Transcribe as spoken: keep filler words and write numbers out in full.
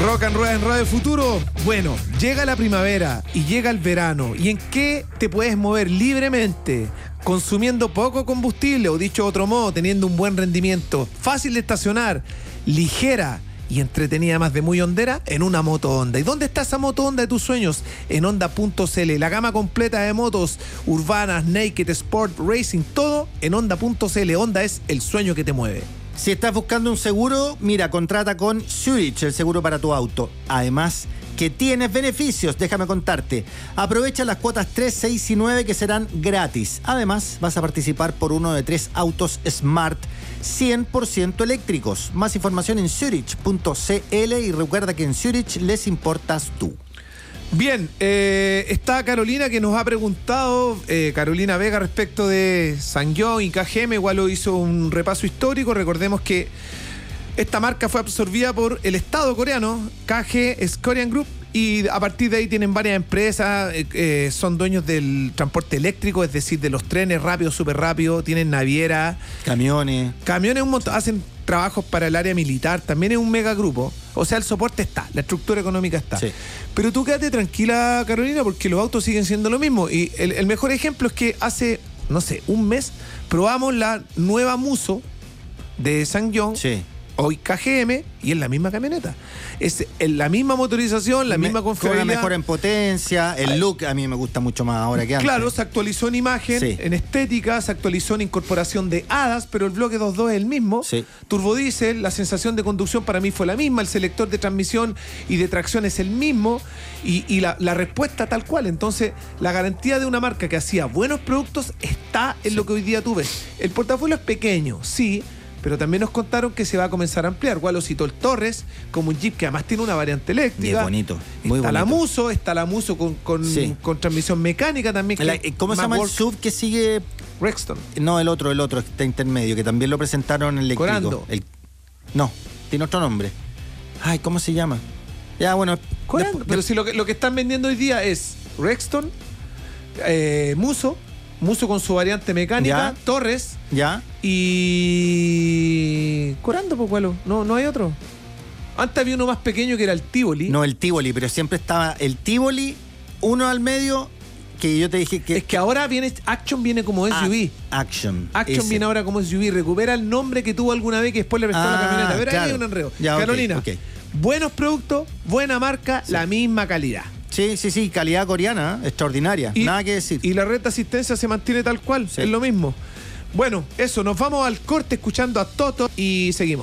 Rock and Roll en Radio Futuro. Bueno, llega la primavera y llega el verano. ¿Y en qué te puedes mover libremente? Consumiendo poco combustible, o dicho de otro modo, teniendo un buen rendimiento, fácil de estacionar, ligera y entretenida, más de muy hondera, en una moto Honda. ¿Y dónde está esa moto Honda de tus sueños? En Honda punto c l. La gama completa de motos urbanas, naked, sport, racing, todo en Honda punto c l. Honda es el sueño que te mueve. Si estás buscando un seguro, mira, contrata con Zurich, el seguro para tu auto. Además, que tienes beneficios, déjame contarte. Aprovecha las cuotas tres, seis y nueve que serán gratis. Además, vas a participar por uno de tres autos Smart cien por ciento eléctricos. Más información en Zurich punto c l y recuerda que en Zurich les importas tú. Bien, eh, está Carolina que nos ha preguntado, eh, Carolina Vega, respecto de Sangyong y K G M. Igual lo hizo un repaso histórico. Recordemos que esta marca fue absorbida por el Estado coreano. K G es Korean Group, y a partir de ahí tienen varias empresas, eh, eh, son dueños del transporte eléctrico, es decir, de los trenes rápidos, súper rápidos, tienen naviera, camiones, camiones un montón, hacen trabajos para el área militar, también es un mega grupo. O sea, el soporte está, la estructura económica está. Sí. Pero tú quédate tranquila, Carolina, porque los autos siguen siendo lo mismo. Y el, el mejor ejemplo es que hace, no sé, un mes probamos la nueva Muso de Sangyong. Sí. Hoy K G M, y es la misma camioneta. Es la misma motorización, la me, misma confiabilidad. Mejor en potencia, el look a mí me gusta mucho más ahora que antes. Claro, se actualizó en imagen, sí, en estética, se actualizó en incorporación de hadas, pero el bloque dos punto dos es el mismo. Sí. Turbodiesel, la sensación de conducción para mí fue la misma, el selector de transmisión y de tracción es el mismo, y, y la, la respuesta tal cual. Entonces, la garantía de una marca que hacía buenos productos está en sí. lo que hoy día tú ves. El portafolio es pequeño, sí, pero también nos contaron que se va a comenzar a ampliar. Gualo citó el Torres como un Jeep que además tiene una variante eléctrica. Y es bonito, muy está bonito. la Muso, está la Muso con, con, sí. con transmisión mecánica también. La, ¿Cómo se llama el S U V que sigue? Rexton. No, el otro, el otro, está intermedio, que también lo presentaron en eléctrico. Corando. El, no, tiene otro nombre. Ay, ¿cómo se llama? Ya, bueno. Corando. Después, pero de... si lo que, lo que están vendiendo hoy día es Rexton, eh, Muso, Muso con su variante mecánica, ¿ya? Torres. Ya. Y... Corando, pues, Gualo. No, no hay otro. Antes había uno más pequeño que era el Tivoli. No, el Tivoli, pero siempre estaba el Tivoli, uno al medio, que yo te dije que... Es que ahora viene, Action viene como S U V. A Action. Action ese. Viene ahora como S U V. Recupera el nombre que tuvo alguna vez que después le prestó ah, la camioneta. A ver, claro. Ahí hay un enredo. Ya, Carolina, okay, okay. Buenos productos, buena marca, sí, la misma calidad. Sí, sí, sí, calidad coreana, extraordinaria, y, nada que decir. Y la red de asistencia se mantiene tal cual, sí, es lo mismo. Bueno, eso, nos vamos al corte escuchando a Toto y seguimos.